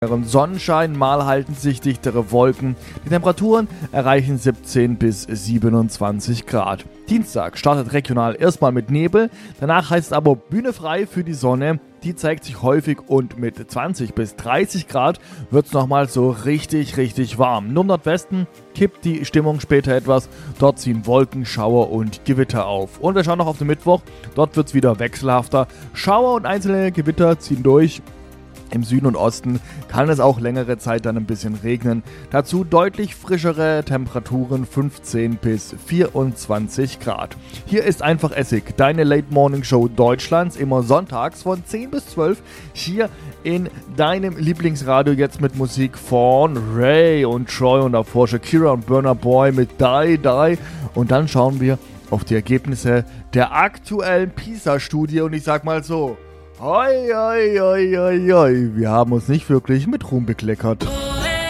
Sonnenschein, mal halten sich dichtere Wolken. Die Temperaturen erreichen 17 bis 27 Grad. Dienstag startet regional erstmal mit Nebel, danach heißt es aber Bühne frei für die Sonne. Die zeigt sich häufig und mit 20 bis 30 Grad wird es nochmal so richtig warm. Nur im Nordwesten kippt die Stimmung später etwas. Dort ziehen Wolken, Schauer und Gewitter auf. Und wir schauen noch auf den Mittwoch. Dort wird es wieder wechselhafter. Schauer und einzelne Gewitter ziehen durch. Im Süden und Osten kann es auch längere Zeit dann ein bisschen regnen. Dazu deutlich frischere Temperaturen, 15 bis 24 Grad. Hier ist einfach Essig, deine Late Morning Show Deutschlands, immer sonntags von 10 bis 12. Hier in deinem Lieblingsradio, jetzt mit Musik von Ray und Troy und davor Shakira und Burna Boy mit Die Die. Und dann schauen wir auf die Ergebnisse der aktuellen PISA-Studie und ich sag mal so: Hoi, hoi, hoi, hoi, hoi. Wir haben uns nicht wirklich mit Ruhm bekleckert.